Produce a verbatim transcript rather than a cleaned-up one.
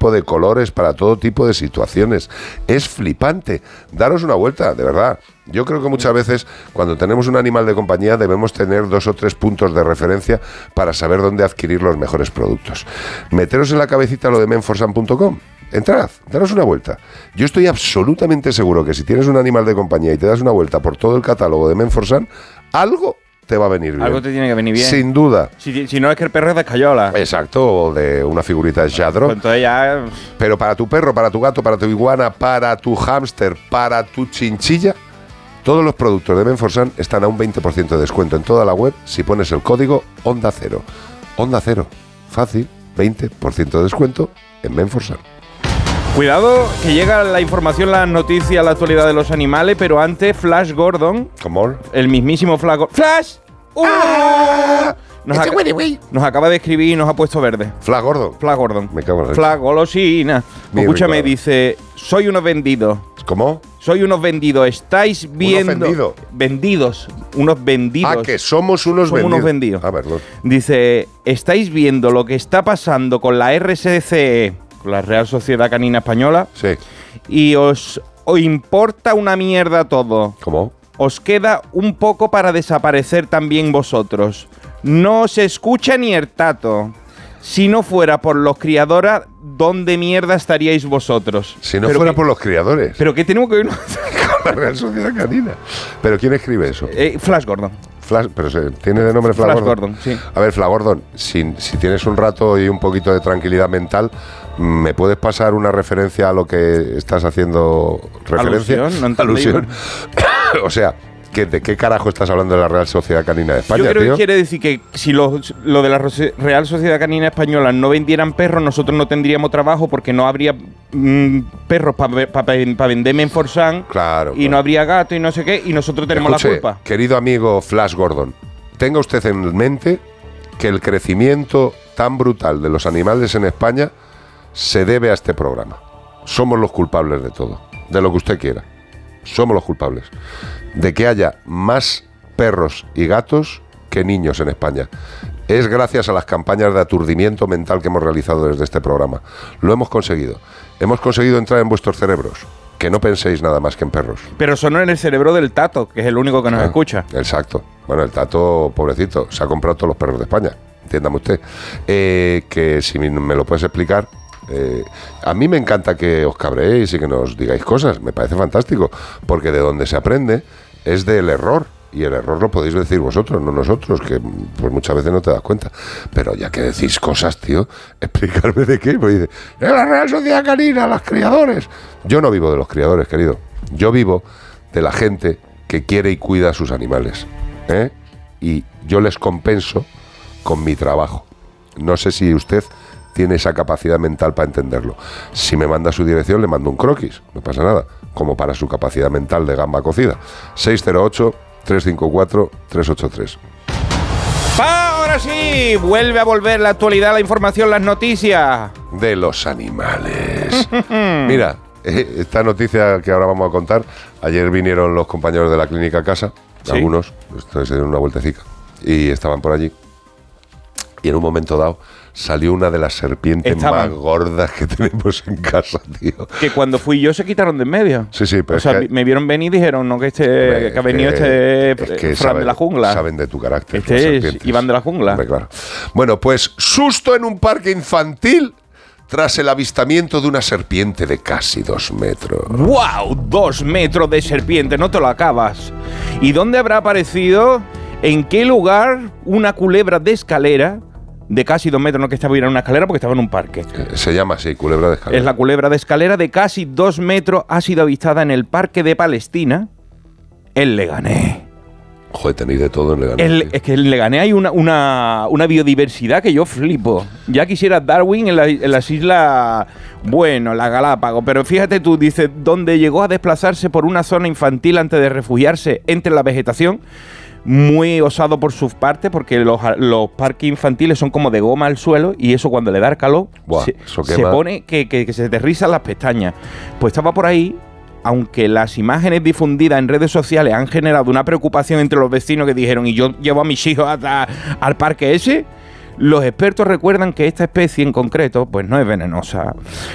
tipo de colores, para todo tipo de situaciones. Es flipante. Daros una vuelta, de verdad. Yo creo que muchas veces cuando tenemos un animal de compañía debemos tener dos o tres puntos de referencia para saber dónde adquirir los mejores productos. Meteros en la cabecita lo de menforsan punto com. Entrad, daros una vuelta. Yo estoy absolutamente seguro que si tienes un animal de compañía y te das una vuelta por todo el catálogo de Menforsan, algo te va a venir bien. Algo te tiene que venir bien. Sin duda. Si, si no es que el perro es de escayola. Exacto, o de una figurita de Shadro. Pues entonces ya... Pero para tu perro, para tu gato, para tu iguana, para tu hámster, para tu chinchilla, todos los productos de Menforsan están a un veinte por ciento de descuento en toda la web si pones el código Onda Cero. Onda Cero. Fácil, veinte por ciento de descuento en Menforsan. Cuidado, que llega la información, las noticias, la actualidad de los animales, pero antes Flash Gordon, ¿Cómo? el mismísimo Flash Gordon. ¡Flash! ¡Uh! ¡Ah! Nos, ac- nos acaba de escribir y nos ha puesto verde. Flash Gordon. Flash Gordon. Me cago en la leche. Flash golosina. Mi Escúchame, rico. dice, soy unos vendidos. ¿Cómo? Soy unos vendidos. Estáis viendo... vendido? Vendidos. Unos vendidos. Ah, que somos unos Somos vendidos. unos vendidos. Ah, perdón. Dice, estáis viendo lo que está pasando con la R S C E, con la Real Sociedad Canina Española, Sí. y os, os importa una mierda todo. ¿Cómo? Os queda un poco para desaparecer también vosotros. No os escucha ni el tato. Si no fuera por los criadores, ¿dónde mierda estaríais vosotros? Si no Pero fuera que- por los criadores. ¿Pero qué tenemos que ver? Con la Real Sociedad Canina. ¿Pero quién escribe eso? Eh, Flash Gordon. Flash, pero se, ¿tiene de nombre Flash, Flash Gordon? Gordon, sí. A ver, Flash Gordon, si, si tienes un rato y un poquito de tranquilidad mental, ¿me puedes pasar una referencia a lo que estás haciendo referencia? Alusión, no entendí. Alusión. O sea, ¿qué, ¿de qué carajo estás hablando de la Real Sociedad Canina de España, Yo creo tío? que quiere decir que si lo, lo de la Rose- Real Sociedad Canina Española no vendieran perros, nosotros no tendríamos trabajo porque no habría mm, perros para pa, pa, pa vender Menforsan, Claro, y claro. no habría gato y no sé qué, y nosotros tenemos Escuche, la culpa. querido amigo Flash Gordon, tenga usted en mente que el crecimiento tan brutal de los animales en España se debe a este programa. Somos los culpables de todo, de lo que usted quiera. Somos los culpables de que haya más perros y gatos que niños en España. Es gracias a las campañas de aturdimiento mental que hemos realizado desde este programa. Lo hemos conseguido. Hemos conseguido entrar en vuestros cerebros. Que no penséis nada más que en perros. Pero sonó en el cerebro del Tato, que es el único que nos Ah, escucha. Exacto. Bueno, el Tato, pobrecito, se ha comprado todos los perros de España. Entiéndame usted. Eh, que si me lo puedes explicar. Eh, a mí me encanta que os cabréis y que nos digáis cosas. Me parece fantástico. Porque de donde se aprende es del error. Y el error lo podéis decir vosotros, no nosotros, que pues muchas veces no te das cuenta. Pero ya que decís cosas, tío, explicarme de qué. Pues dice, ¡es la Real Sociedad Canina, los criadores! Yo no vivo de los criadores, querido. Yo vivo de la gente que quiere y cuida a sus animales. ¿eh? Y yo les compenso con mi trabajo. No sé si usted tiene esa capacidad mental para entenderlo. Si me manda su dirección, le mando un croquis. No pasa nada. Como para su capacidad mental de gamba cocida. seis cero ocho, tres cinco cuatro, tres ocho tres. Ahora sí, vuelve a volver la actualidad, la información, las noticias. De los animales. Mira, eh, esta noticia que ahora vamos a contar, ayer vinieron los compañeros de la clínica a casa, ¿Sí? algunos, esto se dieron una vueltecica, y estaban por allí. Y en un momento dado salió una de las serpientes Estaban. más gordas que tenemos en casa, tío. Que cuando fui yo se quitaron de en medio. Sí, sí, pero O sea, es que- me vieron venir y dijeron, no, que este Hombre, que ha venido es este es que Fran saben- de la jungla. Saben de tu carácter. Este las es serpientes. Iván de la jungla. Hombre, claro. Bueno, pues susto en un parque infantil tras el avistamiento de una serpiente de casi dos metros. ¡Wow! Dos metros de serpiente, no te lo acabas. ¿Y dónde habrá aparecido? ¿En qué lugar una culebra de escalera de casi dos metros? No que estaba en una escalera porque estaba en un parque. Eh, Se llama así, culebra de escalera. Es la culebra de escalera de casi dos metros, ha sido avistada en el parque de Palestina, en Leganés. Joder, tenéis de todo en Leganés. El- tío. es que en Leganés hay una, una, una biodiversidad que yo flipo. Ya quisiera Darwin en, la- en las islas, bueno, la Galápagos, pero fíjate tú, dice, donde llegó a desplazarse por una zona infantil antes de refugiarse entre la vegetación. Muy osado por su parte, porque los, los parques infantiles son como de goma al suelo y eso cuando le da el calor Buah, se, eso se quema. pone que, que, que se te rizan las pestañas. Pues estaba por ahí, aunque las imágenes difundidas en redes sociales han generado una preocupación entre los vecinos que dijeron, y yo llevo a mis hijos hasta al parque ese, los expertos recuerdan que esta especie en concreto pues no es venenosa.